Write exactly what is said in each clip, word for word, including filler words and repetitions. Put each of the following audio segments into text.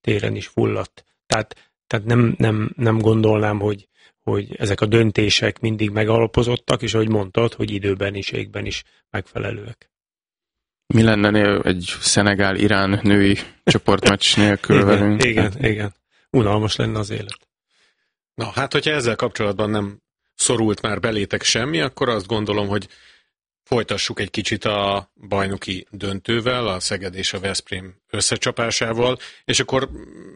téren is fulladt. Tehát, tehát nem, nem, nem gondolnám, hogy, hogy ezek a döntések mindig megalapozottak, és ahogy mondtad, hogy időbeniségben is megfelelőek. Mi lenne egy Szenegál-Irán női csoportmeccs nélkül igen, velünk? Igen, igen. Unalmas lenne az élet. Na, hát hogyha ezzel kapcsolatban nem szorult már belétek semmi, akkor azt gondolom, hogy folytassuk egy kicsit a bajnoki döntővel, a Szeged és a Veszprém összecsapásával, és akkor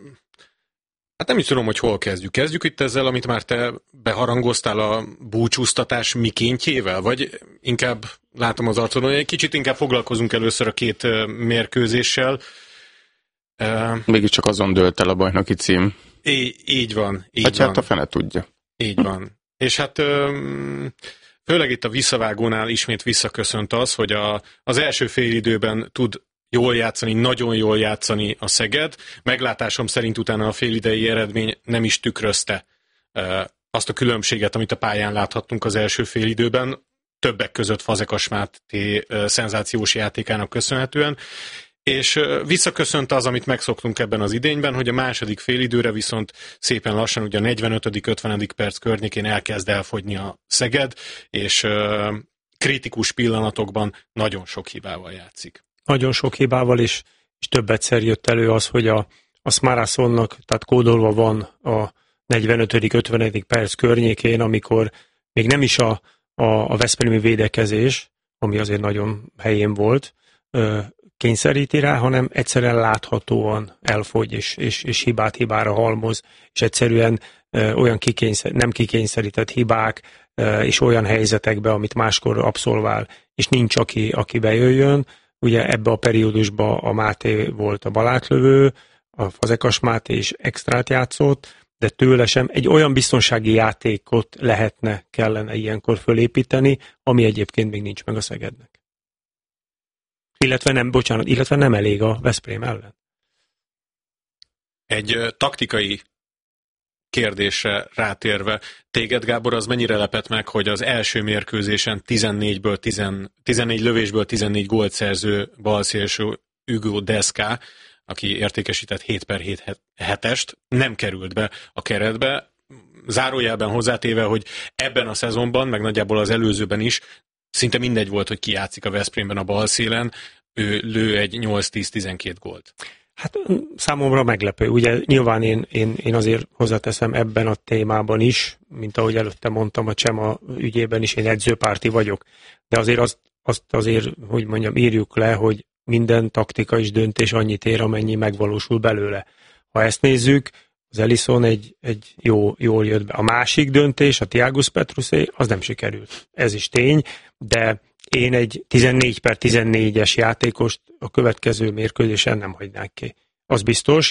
hát nem is tudom, hogy hol kezdjük. Kezdjük itt ezzel, amit már te beharangoztál a búcsúztatás mikéntjével, vagy inkább látom az arcodon, hogy egy kicsit inkább foglalkozunk először a két mérkőzéssel. Mégiscsak azon dőlt el a bajnoki cím. Így, így van. Így hát van. hát a fene tudja. Így van. És hát főleg itt a visszavágónál ismét visszaköszönt az, hogy a, az első félidőben tud jól játszani, nagyon jól játszani a Szeged. Meglátásom szerint utána a félidei eredmény nem is tükrözte azt a különbséget, amit a pályán láthattunk az első félidőben, többek között Fazekas Máté szenzációs játékának köszönhetően. És visszaköszönt az, amit megszoktunk ebben az idényben, hogy a második félidőre viszont szépen lassan, ugye a negyvenötödik ötvenedik perc környékén elkezd elfogyni a Szeged, és uh, kritikus pillanatokban nagyon sok hibával játszik. Nagyon sok hibával, és, és több egyszer jött elő az, hogy a, a Smarassonnak, tehát kódolva van a negyvenötödik ötvenedik perc környékén, amikor még nem is a, a, a veszprémi védekezés, ami azért nagyon helyén volt, uh, kényszeríti rá, hanem egyszerűen láthatóan elfogy, és, és, és hibát hibára halmoz, és egyszerűen e, olyan kikényszer, nem kikényszerített hibák, e, és olyan helyzetekbe, amit máskor abszolvál, és nincs, aki, aki bejöjjön. Ugye ebbe a periódusban a Máté volt a balátlövő, a Fazekas Máté is extrát játszott, de tőle sem egy olyan biztonsági játékot lehetne, kellene ilyenkor fölépíteni, ami egyébként még nincs meg a Szegednek. Illetve nem, bocsánat, illetve nem elég a Veszprém ellen. Egy uh, taktikai kérdésre rátérve, téged, Gábor, az mennyire lepett meg, hogy az első mérkőzésen tizennégyből tíz, tizennégy lövésből tizennégy gólt szerző balszélső Hugo Deszka, aki értékesített hét per hét hetest, nem került be a keretbe, zárójelben hozzátéve, hogy ebben a szezonban, meg nagyjából az előzőben is szinte mindegy volt, hogy ki játszik a Veszprémben a balszélen, ő lő egy nyolc-tíz-tizenkét gólt. Hát számomra meglepő. Ugye nyilván én, én, én azért hozzáteszem ebben a témában is, mint ahogy előtte mondtam, a Csema ügyében is én edzőpárti vagyok. De azért azt, azt azért, hogy mondjam, írjuk le, hogy minden taktika és döntés annyit ér, amennyi megvalósul belőle. Ha ezt nézzük, az Ellison egy, egy jó, jól jött be. A másik döntés, a Thiagus Petrusé, az nem sikerült. Ez is tény, de én egy tizennégy per tizennégyes játékost a következő mérkőzésen nem hagynák ki. Az biztos,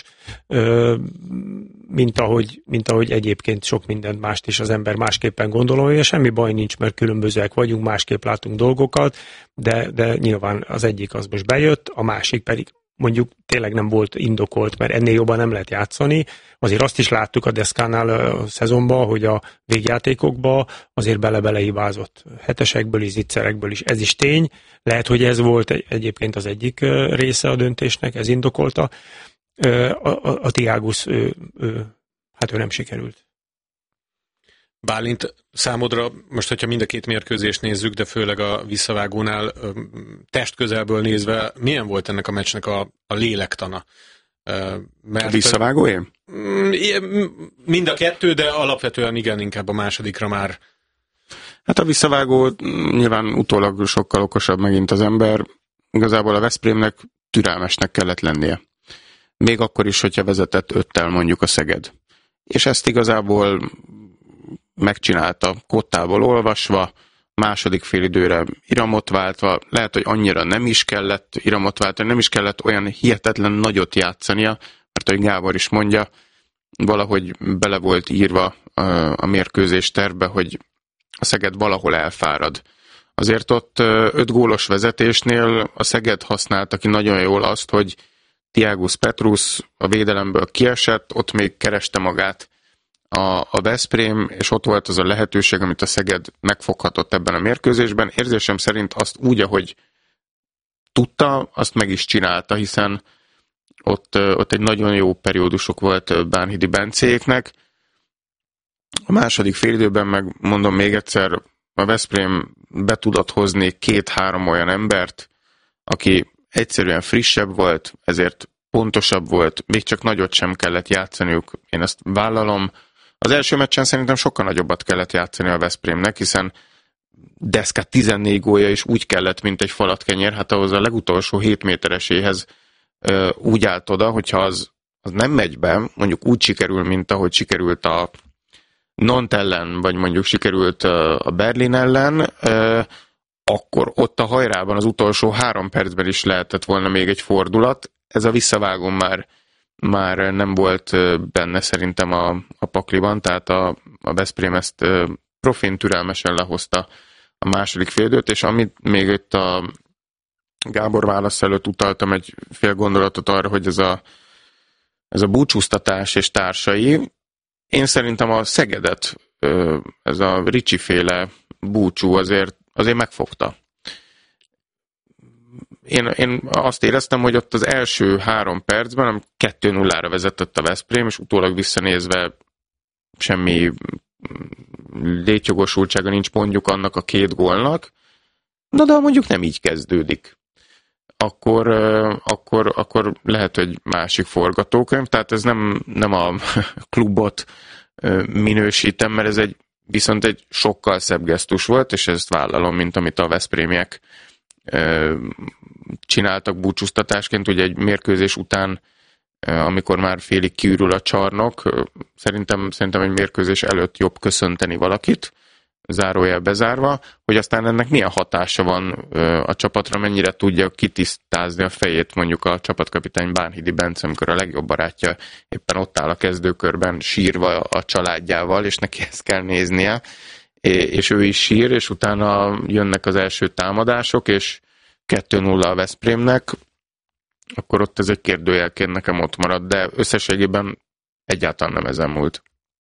mint ahogy, mint ahogy egyébként sok mindent mást is az ember másképpen gondolom, és semmi baj nincs, mert különbözőek vagyunk, másképp látunk dolgokat, de, de nyilván az egyik az most bejött, a másik pedig mondjuk tényleg nem volt indokolt, mert ennél jobban nem lehet játszani. Azért azt is láttuk a Deszkánál a szezonban, hogy a végjátékokba azért bele-bele hibázott. Hetesekből is, zicserekből is. Ez is tény. Lehet, hogy ez volt egyébként az egyik része a döntésnek, ez indokolta. A, a, a Thiagus, ő, ő, hát ő nem sikerült. Bálint, számodra, most, hogyha mind a két mérkőzést nézzük, de főleg a visszavágónál testközelből nézve, milyen volt ennek a meccsnek a, a lélektana? Mert a visszavágóé? Mind a kettő, de alapvetően igen, inkább a másodikra már. Hát a visszavágó nyilván utólag sokkal okosabb megint az ember. Igazából a Veszprémnek türelmesnek kellett lennie. Még akkor is, hogyha vezetett öttel mondjuk a Szeged. És ezt igazából megcsinálta, kottából olvasva, második félidőre iramot váltva, lehet, hogy annyira nem is kellett iramot váltani, nem is kellett olyan hihetetlen nagyot játszania, mert ahogy Gábor is mondja, valahogy bele volt írva a mérkőzés tervbe, hogy a Szeged valahol elfárad. Azért ott öt gólos vezetésnél a Szeged használta ki nagyon jól azt, hogy Thiagus Petrus a védelemből kiesett, ott még kereste magát a, a Veszprém, és ott volt az a lehetőség, amit a Szeged megfoghatott ebben a mérkőzésben. Érzésem szerint azt úgy, ahogy tudta, azt meg is csinálta, hiszen ott, ott egy nagyon jó periódusok volt Bánhidi Bencéknek. A második félidőben meg mondom még egyszer, a Veszprém be tudott hozni két-három olyan embert, aki egyszerűen frissebb volt, ezért pontosabb volt, még csak nagyot sem kellett játszaniuk, én ezt vállalom. Az első meccsen szerintem sokkal nagyobbat kellett játszani a Veszprémnek, hiszen Deszkát tizennégy gólja is úgy kellett, mint egy falatkenyér, hát ahhoz a legutolsó hét métereséhez ö, úgy állt oda, hogyha az, az nem megy be, mondjuk úgy sikerül, mint ahogy sikerült a Nantes ellen, vagy mondjuk sikerült a Berlin ellen, ö, akkor ott a hajrában az utolsó három percben is lehetett volna még egy fordulat. Ez a visszavágón már, már nem volt benne szerintem a, a pakliban, tehát a, a Veszprém ezt profin türelmesen lehozta a második félidőt, és amit még itt a Gábor válasz előtt utaltam egy fél gondolatot arra, hogy ez a, ez a búcsúztatás és társai, én szerintem a Szegedet, ez a Ricsi féle búcsú azért, azért megfogta. Én, én azt éreztem, hogy ott az első három percben kettő nullára vezetett a Veszprém, és utólag visszanézve semmi létjogosultsága nincs mondjuk annak a két gólnak, na de mondjuk nem így kezdődik. Akkor, akkor, akkor lehet, hogy másik forgatókönyv, tehát ez nem, nem a klubot minősítem, mert ez egy viszont egy sokkal szebb gesztus volt, és ezt vállalom, mint amit a veszprémiek csináltak búcsúztatásként. Ugye egy mérkőzés után, amikor már félig kiürül a csarnok, szerintem, szerintem egy mérkőzés előtt jobb köszönteni valakit, zárójel bezárva, hogy aztán ennek milyen hatása van a csapatra, mennyire tudja kitisztázni a fejét mondjuk a csapatkapitány Bánhidi Bence, amikor a legjobb barátja éppen ott áll a kezdőkörben sírva a családjával, és neki ezt kell néznie, és ő is sír, és utána jönnek az első támadások, és kettő nulla a Veszprémnek, akkor ott ez egy kérdőjelként nekem ott marad, de összességében egyáltalán nem ezen múlt.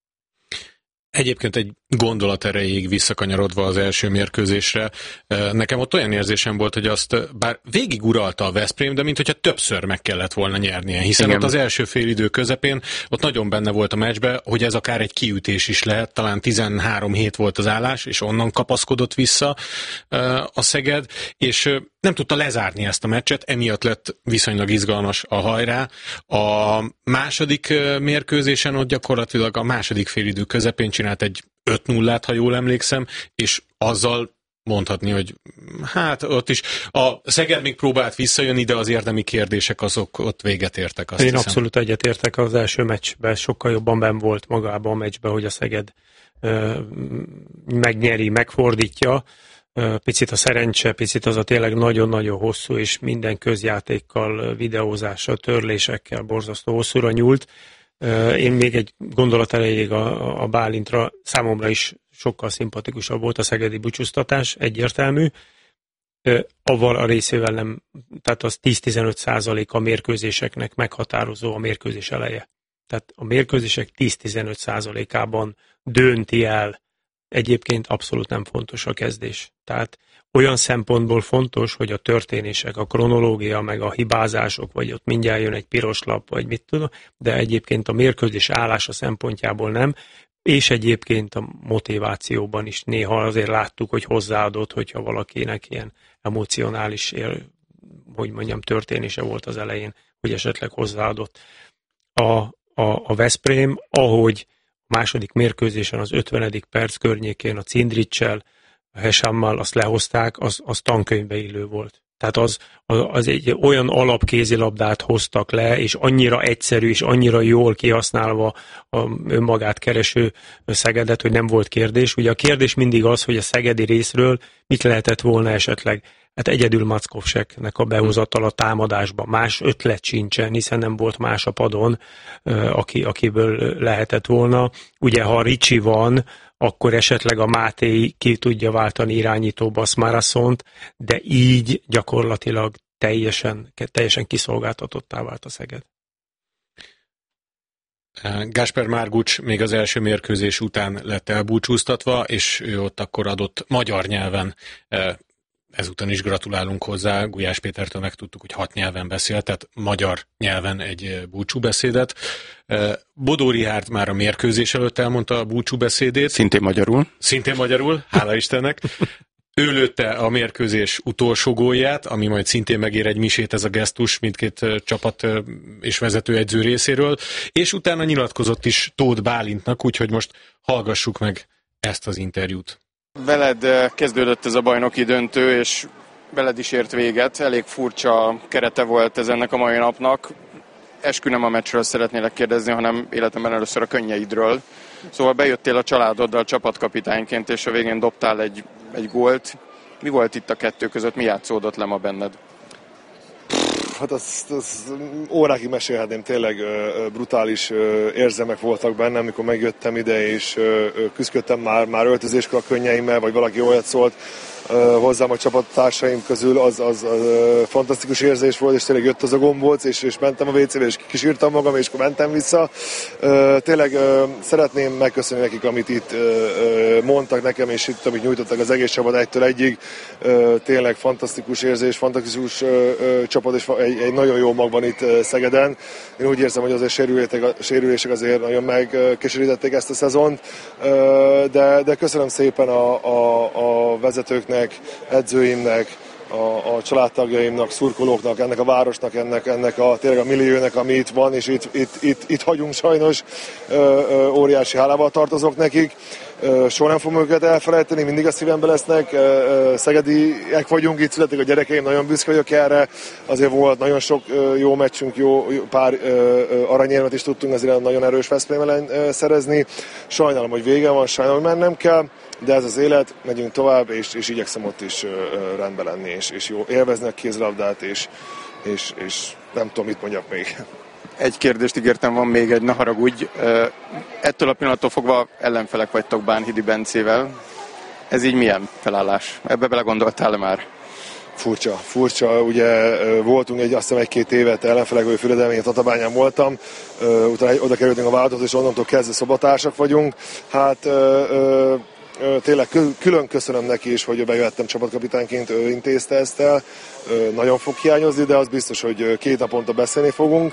Egyébként egy gondolat erejéig visszakanyarodva az első mérkőzésre, nekem ott olyan érzésem volt, hogy azt bár végig uralta a Veszprém, de minthogyha többször meg kellett volna nyernie, hiszen igen, ott az első félidő közepén ott nagyon benne volt a meccsbe, hogy ez akár egy kiütés is lehet, talán tizenhárom hét volt az állás, és onnan kapaszkodott vissza a Szeged, és nem tudta lezárni ezt a meccset, emiatt lett viszonylag izgalmas a hajrá. A második mérkőzésen ott gyakorlatilag a második félidő közepén csinált egy öt nullát, ha jól emlékszem, és azzal mondhatni, hogy hát ott is a Szeged még próbált visszajönni, de az érdemi kérdések azok ott véget értek. Azt Én hiszem. Abszolút egyetértek, az első meccsben sokkal jobban benn volt magában a meccsben, hogy a Szeged ö, megnyeri, megfordítja. Ö, picit a szerencse, picit az a tényleg nagyon-nagyon hosszú, és minden közjátékkal, videózással, törlésekkel borzasztó hosszúra nyúlt. Én még egy gondolat erejéig a, a Bálintra, számomra is sokkal szimpatikusabb volt a szegedi búcsúztatás, egyértelmű. Avval a részével nem, tehát az tíz-tizenöt százalék a mérkőzéseknek meghatározó a mérkőzés eleje. Tehát a mérkőzések tíz-tizenöt százalékában dönti el. Egyébként abszolút nem fontos a kezdés. Tehát olyan szempontból fontos, hogy a történések, a kronológia, meg a hibázások, vagy ott mindjárt jön egy piros lap, vagy mit tudom, de egyébként a mérkőzés állása szempontjából nem, és egyébként a motivációban is néha azért láttuk, hogy hozzáadott, hogyha valakinek ilyen emocionális, hogy mondjam, történése volt az elején, hogy esetleg hozzáadott. A, a, a Veszprém, ahogy a második mérkőzésen az ötvenedik perc környékén a Cindricsel, a Hesammal azt lehozták, az, az tankönyvbe illő volt. Tehát az, az egy olyan alapkézilabdát hoztak le, és annyira egyszerű, és annyira jól kihasználva a önmagát kereső Szegedet, hogy nem volt kérdés. Ugye a kérdés mindig az, hogy a szegedi részről mit lehetett volna esetleg. Hát egyedül Mackovseknek a behozatal a támadásban. Más ötlet sincsen, hiszen nem volt más a padon, aki, akiből lehetett volna. Ugye, ha Ricsi van, akkor esetleg a Máté ki tudja váltani irányítóba a Smarasont, de így gyakorlatilag teljesen, teljesen kiszolgáltatottá vált a Szeged. Gáspár Márgucs még az első mérkőzés után lett elbúcsúztatva, és ő ott akkor adott magyar nyelven ezúton is gratulálunk hozzá. Gulyás Pétertől megtudtuk, hogy hat nyelven beszél, tehát magyar nyelven egy búcsúbeszédet. Bodó Richárd már a mérkőzés előtt elmondta a búcsúbeszédét. Szintén magyarul. Szintén magyarul, hála Istennek. Ő lőtte a mérkőzés utolsó gólját, ami majd szintén megér egy misét, ez a gesztus mindkét csapat és vezetőedző részéről, és utána nyilatkozott is Tóth Bálintnak, úgyhogy most hallgassuk meg ezt az interjút. Veled kezdődött ez a bajnoki döntő, és veled is ért véget. Elég furcsa kerete volt ez ennek a mai napnak. Eskü nem a meccsről szeretnélek kérdezni, hanem életemben először a könnyeidről. Szóval bejöttél a családoddal csapatkapitányként, és a végén dobtál egy, egy gólt. Mi volt itt a kettő között? Mi játszódott le ma benned? Hát azt, azt órákig mesélhetném, tényleg brutális érzelmek voltak bennem, amikor megjöttem ide, és küzdöttem már, már öltözéskor a könnyeimmel, vagy valaki olyat szólt hozzám a csapattársaim közül, az, az, az fantasztikus érzés volt, és tényleg jött az a gombóc, és, és mentem a vécébe, és kisírtam magam, és akkor mentem vissza. Tényleg szeretném megköszönni nekik, amit itt mondtak nekem, és itt, amit nyújtottak az egész csapat egytől egyig. Tényleg fantasztikus érzés, fantasztikus csapat, és egy, egy nagyon jó magban itt Szegeden. Én úgy érzem, hogy azért sérülések azért nagyon megkeserítették ezt a szezont, de, de köszönöm szépen a, a, a vezetőknek, edzőimnek, a, a családtagjaimnak, szurkolóknak, ennek a városnak, ennek, ennek a, tényleg a milliónek, ami itt van, és itt, itt, itt, itt hagyunk sajnos, ö, ö, óriási hálával tartozok nekik. Ö, soha nem fogom őket elfelejteni, mindig a szívemben lesznek, ö, ö, szegediek vagyunk, itt születik a gyerekeim, nagyon büszke vagyok erre, azért volt nagyon sok ö, jó meccsünk, jó, jó pár ö, ö, aranyérmet is tudtunk azért nagyon erős Veszprém ellen ö, szerezni. Sajnálom, hogy vége van, sajnálom, hogy mennem kell, de ez az élet, megyünk tovább, és, és igyekszem ott is ö, ö, rendben lenni, és, és jó élvezni a kézilabdát, és, és, és nem tudom, mit mondjak még. Egy kérdést ígértem, van még egy, ne haragudj. Ettől a pillanattól fogva ellenfelek vagytok Bánhidi Bencével. Ez így milyen felállás? Ebbe belegondoltál már? Furcsa, furcsa. Ugye voltunk egy, azt hiszem egy-két évet ellenfelek, hogy Füledelményen, Tatabányán voltam. Utána oda kerültünk a vállalatot, és onnantól kezdve szobatársak vagyunk. Hát tényleg külön köszönöm neki is, hogy bejöttem csapatkapitányként, ő intézte ezt el. Nagyon fog hiányozni, de az biztos, hogy két naponta beszélni fogunk.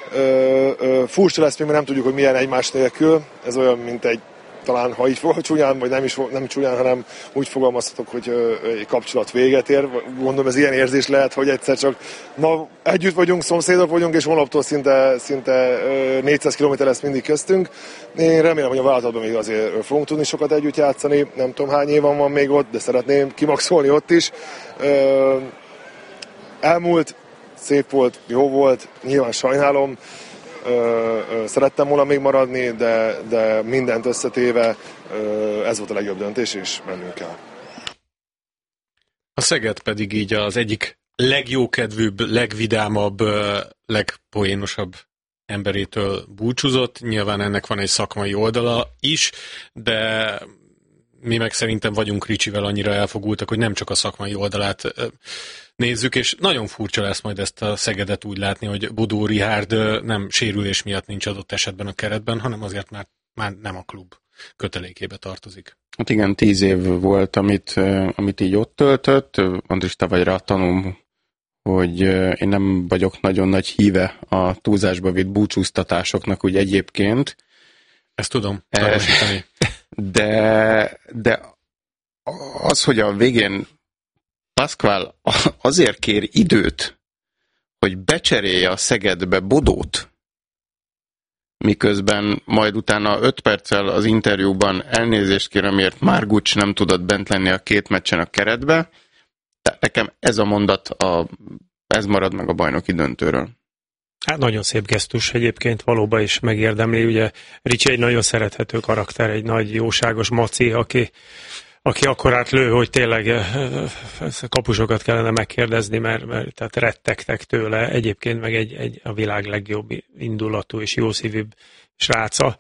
Furcsa lesz még, mert nem tudjuk, hogy milyen egymás nélkül. Ez olyan, mint egy, talán ha így fog csúnyán, vagy nem is nem csúnyán, hanem úgy fogalmazhatok, hogy egy kapcsolat véget ér. Gondolom, ez ilyen érzés lehet, hogy egyszer csak ma együtt vagyunk, szomszédok vagyunk, és holnaptól szinte, szinte négyszáz kilométer lesz mindig köztünk. Én remélem, hogy a vállalatban még azért fogunk tudni sokat együtt játszani. Nem tudom, hány évan van még ott, de szeretném kimaxolni ott is. Elmúlt, szép volt, jó volt, nyilván sajnálom. Szerettem volna még maradni, de, de mindent összetéve ez volt a legjobb döntés, és mennünk kell. A Szeged pedig így az egyik legjókedvűbb, legvidámabb, legpoénosabb emberétől búcsúzott. Nyilván ennek van egy szakmai oldala is, de mi meg szerintem vagyunk Ricsivel annyira elfogultak, hogy nem csak a szakmai oldalát nézzük, és nagyon furcsa lesz majd ezt a Szegedet úgy látni, hogy Bodó Richárd nem sérülés miatt nincs adott esetben a keretben, hanem azért már, már nem a klub kötelékébe tartozik. Hát igen, tíz év volt, amit, amit így ott töltött. Andris, te vagy rá tanulom, hogy én nem vagyok nagyon nagy híve a túlzásba vitt búcsúztatásoknak úgy egyébként. Ezt tudom tanúsítani. De, de az, hogy a végén Pascual azért kér időt, hogy becserélje a Szegedbe Bodót, miközben majd utána öt perccel az interjúban elnézést kér, amiért Margucs nem tudott bent lenni a két meccsen a keretbe. De nekem ez a mondat, a, ez marad meg a bajnoki döntőről. Hát nagyon szép gesztus egyébként, valóban is megérdemli. Ugye Ricsi egy nagyon szerethető karakter, egy nagy jóságos maci, aki, aki akkorát lő, hogy tényleg kapusokat kellene megkérdezni, mert, mert tehát rettegtek tőle. Egyébként meg egy, egy a világ legjobb indulatú és jószívűbb sráca.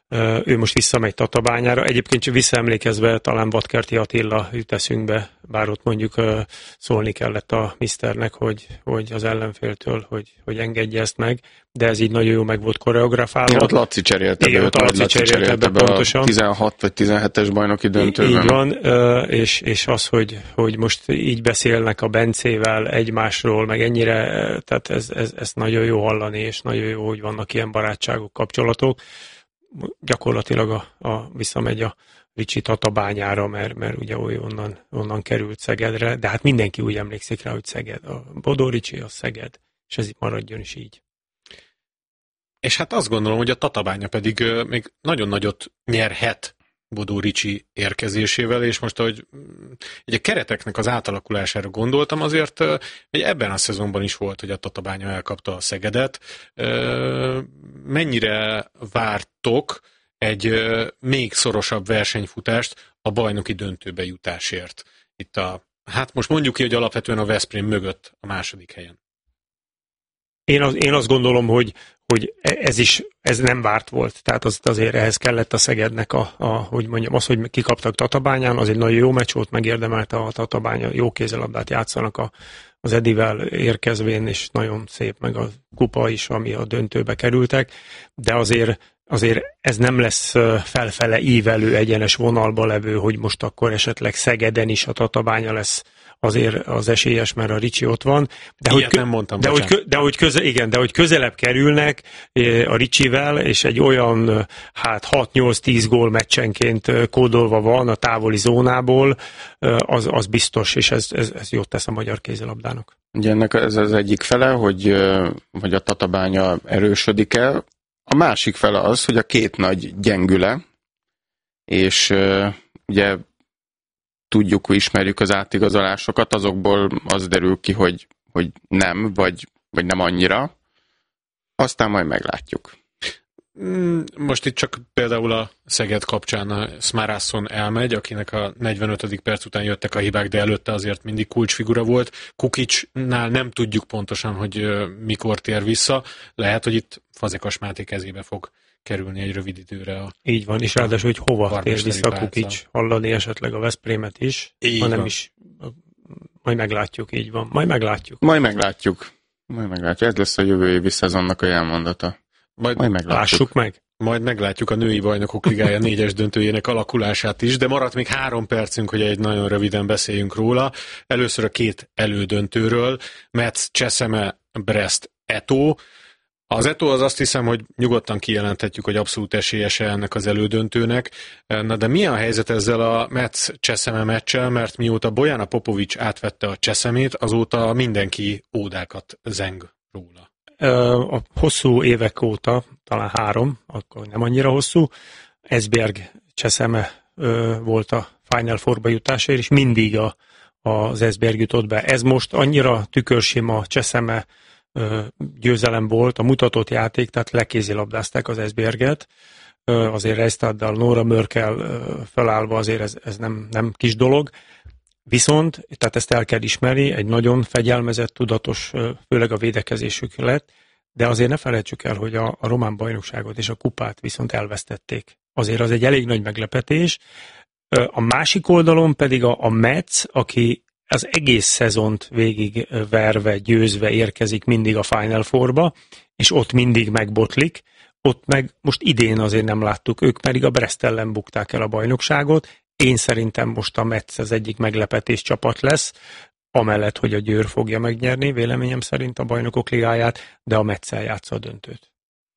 Ő most visszamegy Tatabányára. Egyébként csak visszaemlékezve talán Vadkerti Attila jut eszünkbe, bár ott mondjuk szólni kellett a miszternek, hogy, hogy az ellenféltől, hogy, hogy engedje ezt meg, de ez így nagyon jó meg volt koreografálva. Igen, ott Laci cserélte be, Igen, ott Laci cserélte be, pontosan. A tizenhat vagy tizenhetes bajnoki döntőben. Így van, és, és az, hogy, hogy most így beszélnek a Bencével egymásról, meg ennyire, tehát ez, ez, ez nagyon jó hallani, és nagyon jó, hogy vannak ilyen barátságok, kapcsolatok. Gyakorlatilag a, a, visszamegy a Ricsi Tatabányára, mert, mert ugye oly onnan, onnan került Szegedre, de hát mindenki úgy emlékszik rá, hogy Szeged. A Bodó Ricsi, a Szeged, és ez itt maradjon is így. És hát azt gondolom, hogy a Tatabánya pedig uh, még nagyon nagyot nyerhet Bodó Ricsi érkezésével, és most, ahogy ugye a kereteknek az átalakulására gondoltam, azért uh, hogy ebben a szezonban is volt, hogy a Tatabánya elkapta a Szegedet. Uh, mennyire vártok egy uh, még szorosabb versenyfutást a bajnoki döntőbe jutásért? Itt a, hát most mondjuk ki, hogy alapvetően a Veszprém mögött a második helyen. Én, az, én azt gondolom, hogy, hogy ez is ez nem várt volt. Tehát az, azért ehhez kellett a Szegednek, a, a, hogy mondjam, az, hogy kikaptak Tatabányán, az egy nagyon jó meccs volt, megérdemelte a Tatabánya, jó kézilabdát játszanak a, az Edivel érkezvén, és nagyon szép meg a kupa is, ami a döntőbe kerültek, de azért, azért ez nem lesz felfele ívelő egyenes vonalba levő, hogy most akkor esetleg Szegeden is a Tatabánya lesz azért az esélyes, mert a Ricsi ott van. De Ilyet hogy, nem mondtam, de hogy, de hogy köze, igen, de hogy közelebb kerülnek a Ricsivel, és egy olyan hát hat-nyolc-tíz gól meccsenként kódolva van a távoli zónából, az, az biztos, és ez, ez, ez jót tesz a magyar kézilabdának. Ugye ennek ez az egyik fele, hogy, hogy a Tatabánya erősödik el. A másik fele az, hogy a két nagy gyengüle, és ugye tudjuk, ismerjük az átigazolásokat, azokból az derül ki, hogy, hogy nem, vagy, vagy nem annyira. Aztán majd meglátjuk. Most itt csak például a Szeged kapcsán a Smarasson elmegy, akinek a negyvenötödik perc után jöttek a hibák, de előtte azért mindig kulcsfigura volt. Kukicsnál nem tudjuk pontosan, hogy mikor tér vissza. Lehet, hogy itt Fazekas Máté kezébe fog kerülni egy rövid időre. A Így van, és ráadásul, hogy hova tér vissza Kukics, hallani esetleg a Veszprémet is, így hanem van. is, majd meglátjuk, így van, majd meglátjuk. Majd meglátjuk. Majd meglátjuk. Ez lesz a jövő évi szezonnak a jelmondata. Majd, majd meglátjuk. Lássuk meg. Majd meglátjuk a női bajnokok ligája négyes döntőjének alakulását is, de maradt még három percünk, hogy egy nagyon röviden beszéljünk róla. Először a két elődöntőről, Metz, Cseszeme, Brest, Eto. Az Eto az azt hiszem, hogy nyugodtan kijelenthetjük, hogy abszolút esélyese ennek az elődöntőnek. Na de mi a helyzet ezzel a Metz-Cseszeme meccsel, mert mióta Bojana Popovics átvette a Cseszemét, azóta mindenki ódákat zeng róla. A hosszú évek óta, talán három, akkor nem annyira hosszú, Esbjerg Cseszeme volt a Final Four-ba jutásért, és mindig a, az Esbjerg jutott be. Ez most annyira tükörsima Cseszeme győzelem volt, a mutatott játék, tehát lekézilabdázták az Esbjerget, azért Reistaddal, Nora Mörkel felállva azért ez, ez nem, nem kis dolog. Viszont, tehát ezt el kell ismerni, egy nagyon fegyelmezett, tudatos, főleg a védekezésük lett, de azért ne felejtsük el, hogy a, a román bajnokságot és a kupát viszont elvesztették. Azért az egy elég nagy meglepetés. A másik oldalon pedig a, a Metz, aki az egész szezont végig verve, győzve érkezik mindig a Final Fourba, és ott mindig megbotlik. Ott meg most idén azért nem láttuk, ők pedig a Brest ellen bukták el a bajnokságot. Én szerintem most a Metz az egyik meglepetés csapat lesz, amellett, hogy a Győr fogja megnyerni, véleményem szerint a Bajnokok Ligáját, de a Metz-el játsza a döntőt.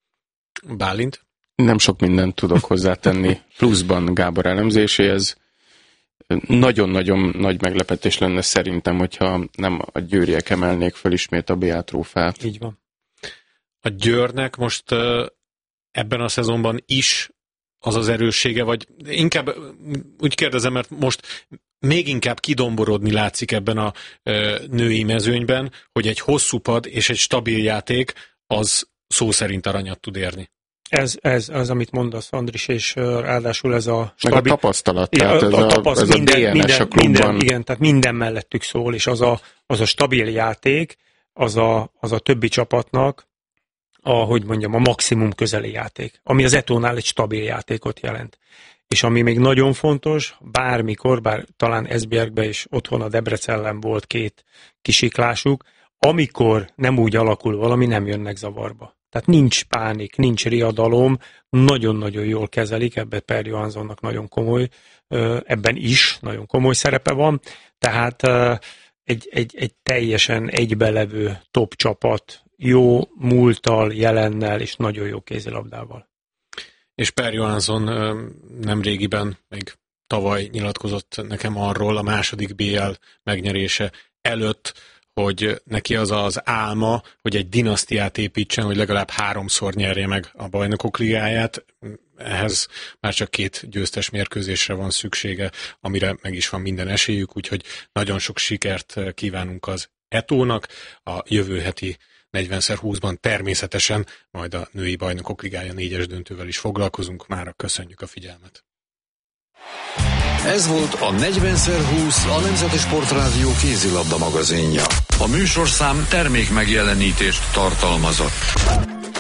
Bálint? Nem sok mindent tudok hozzátenni pluszban Gábor elemzéséhez. Nagyon-nagyon nagy meglepetés lenne szerintem, hogyha nem a győriek emelnék fel ismét a bé á trófeát. Így van. A Győrnek most uh, ebben a szezonban is az az erőssége, vagy inkább úgy kérdezem, mert most még inkább kidomborodni látszik ebben a uh, női mezőnyben, hogy egy hosszú pad és egy stabil játék az szó szerint aranyat tud érni. Ez, ez az, amit mondasz, Andris, és uh, ráadásul ez a stabil... Meg a tapasztalat, tehát a, ez a, a, tapasz, ez minden, a dé en es minden, a klubban. Minden, igen, tehát minden mellettük szól, és az a, az a stabil játék, az a, az a többi csapatnak ahogy mondjam, a maximum közeli játék, ami az Etónál egy stabil játékot jelent. És ami még nagyon fontos, bármikor, bár talán Esbjergben is otthon a Debrecen ellen volt két kisiklásuk, amikor nem úgy alakul valami, nem jönnek zavarba. Tehát nincs pánik, nincs riadalom, nagyon-nagyon jól kezelik, ebben Per Johanssonnak nagyon komoly, ebben is nagyon komoly szerepe van, tehát egy, egy, egy teljesen egybelevő top csapat, jó múlttal, jelennel és nagyon jó kézilabdával. És Per Johansson nem régiben, még tavaly nyilatkozott nekem arról a második bé el megnyerése előtt, hogy neki az az álma, hogy egy dinasztiát építsen, hogy legalább háromszor nyerje meg a Bajnokok Ligáját. Ehhez már csak két győztes mérkőzésre van szüksége, amire meg is van minden esélyük, úgyhogy nagyon sok sikert kívánunk az Etónak. A jövő heti negyven szer húszban természetesen majd a női Bajnokok Ligája négyes döntővel is foglalkozunk. Mára köszönjük a figyelmet. Ez volt a negyven szer húsz, a Nemzeti Sportrádió kézilabda magazinja. A műsorszám termék megjelenítést tartalmazott.